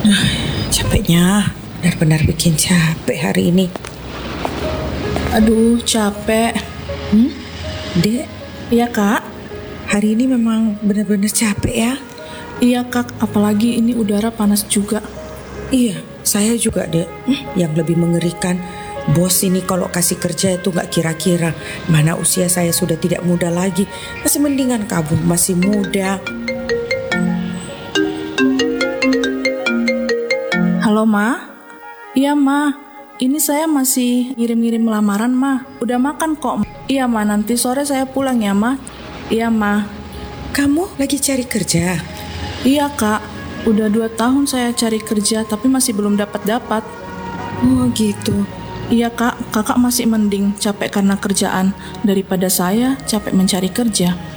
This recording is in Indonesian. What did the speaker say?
Capeknya, benar-benar bikin capek hari ini. Aduh, capek. Dek, Iya, Kak. hari ini memang benar-benar capek ya? Iya, Kak. Apalagi ini udara panas juga. Iya, saya juga dek. Yang lebih mengerikan, bos ini kalau kasih kerja itu gak kira-kira. Mana usia saya sudah tidak muda lagi. Masih mendingan kamu masih muda. Halo, Ma? Iya, Ma. Ini saya masih ngirim-ngirim lamaran, Ma. Udah makan kok, Ma. Iya, Ma. Nanti sore saya pulang ya, Ma. Iya, Ma. Kamu lagi cari kerja? Iya, Kak. Udah 2 tahun saya cari kerja, tapi masih belum dapat-dapat. Oh gitu. Iya, Kak. Kakak masih mending capek karena kerjaan daripada saya capek mencari kerja.